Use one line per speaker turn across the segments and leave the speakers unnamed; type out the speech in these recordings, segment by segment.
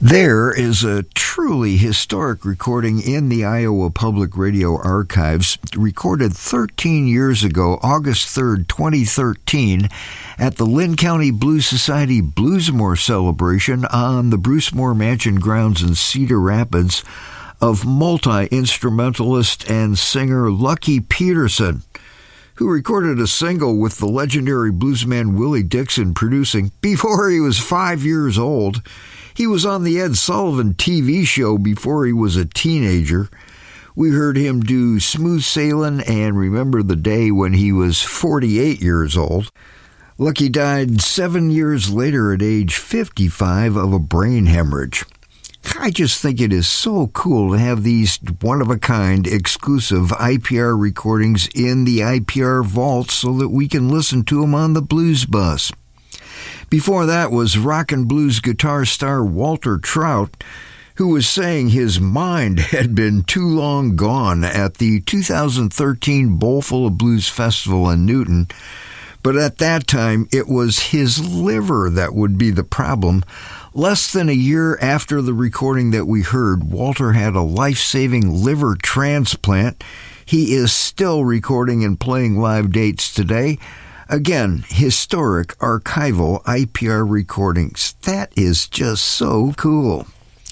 There is a truly historic recording in the Iowa Public Radio archives, recorded 13 years ago, August 3rd, 2013, at the Linn County Blues Society Bluesmore celebration on the Bruce Moore Mansion grounds in Cedar Rapids, of multi-instrumentalist and singer Lucky Peterson, who recorded a single with the legendary bluesman Willie Dixon producing before he was 5 years old. He was on the Ed Sullivan TV show before he was a teenager. We heard him do Smooth Sailin' and Remember the Day when he was 48 years old. Lucky died 7 years later at age 55 of a brain hemorrhage. I just think it is so cool to have these one-of-a-kind exclusive IPR recordings in the IPR vault so that we can listen to them on the Blues Bus. Before that was rock and blues guitar star Walter Trout, who was saying his mind had been too long gone at the 2013 Bowlful of Blues Festival in Newton, but at that time it was his liver that would be the problem. Less than a year after the recording that we heard, Walter had a life-saving liver transplant. He is still recording and playing live dates today. Again, historic archival IPR recordings. That is just so cool.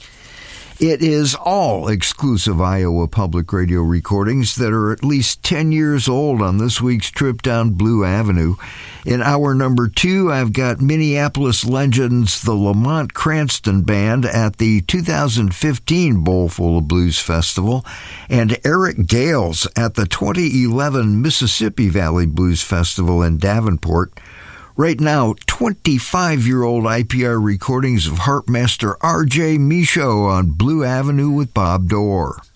It is all exclusive Iowa Public Radio recordings that are at least 10 years old on this week's trip down Blue Avenue. In hour number 2, I've got Minneapolis legends the Lamont Cranston Band at the 2015 Bowlful of Blues Festival and Eric Gales at the 2011 Mississippi Valley Blues Festival in Davenport. Right now, 25-year-old IPR recordings of harpmaster R.J. Michaud on Blue Avenue with Bob Dorr.